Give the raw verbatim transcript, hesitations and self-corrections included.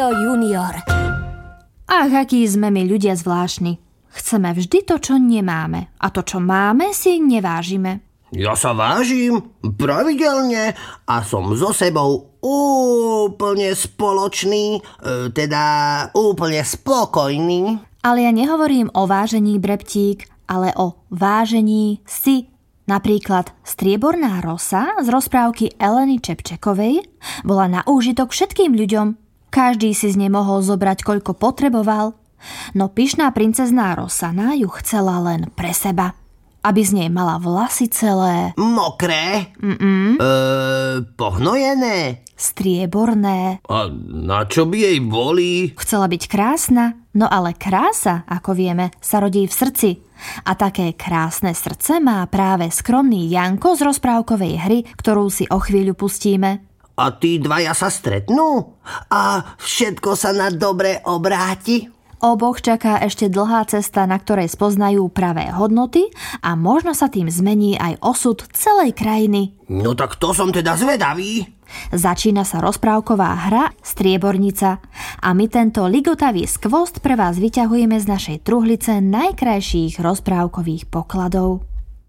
Mário junior. Ach, akí sme my ľudia zvláštni. Chceme vždy to, čo nemáme. A to, čo máme, si nevážime. Ja sa vážim pravidelne a som so sebou úplne spoločný, teda úplne spokojný. Ale ja nehovorím o vážení, Breptík, ale o vážení si. Napríklad strieborná rosa z rozprávky Eleny Čepčekovej bola na úžitok všetkým ľuďom. Každý si z nej mohol zobrať, koľko potreboval. No pyšná princezná Rosana ju chcela len pre seba. Aby z nej mala vlasy celé mokré? Mm-mm. E, pohnojené? Strieborné. A na čo by jej boli? Chcela byť krásna, no ale krása, ako vieme, sa rodí v srdci. A také krásne srdce má práve skromný Janko z rozprávkovej hry, ktorú si o chvíľu pustíme. A tí dvaja sa stretnú? A všetko sa na dobre obráti? Oboch čaká ešte dlhá cesta, na ktorej spoznajú pravé hodnoty a možno sa tým zmení aj osud celej krajiny. No tak to som teda zvedavý. Začína sa rozprávková hra Striebornica a my tento ligotavý skvost pre vás vyťahujeme z našej truhlice najkrajších rozprávkových pokladov.